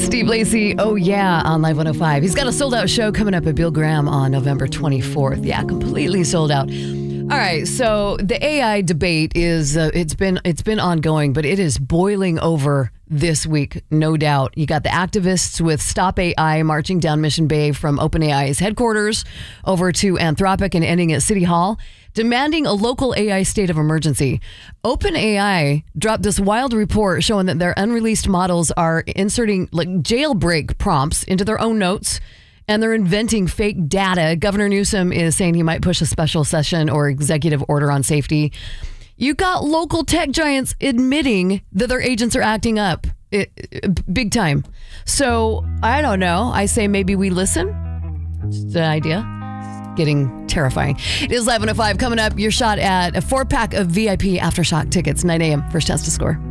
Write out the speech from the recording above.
Steve Lacy, oh yeah, on Live 105. He's got a sold out show coming up at Bill Graham on November 24th. Yeah, completely sold out. All right, so the AI debate is it's been ongoing, but it is boiling over this week, no doubt. You got the activists with Stop AI marching down Mission Bay from OpenAI's headquarters over to Anthropic and ending at City Hall, demanding a local AI state of emergency. OpenAI dropped this wild report showing that their unreleased models are inserting like jailbreak prompts into their own notes, and they're inventing fake data. Governor Newsom is saying he might push a special session or executive order on safety. You got local tech giants admitting that their agents are acting up big time. So I don't know. I say maybe we listen. Just an idea. Getting terrifying. It is 11:05 coming up. Your shot at a 4-pack of VIP Aftershock tickets, 9 a.m. First chance to score.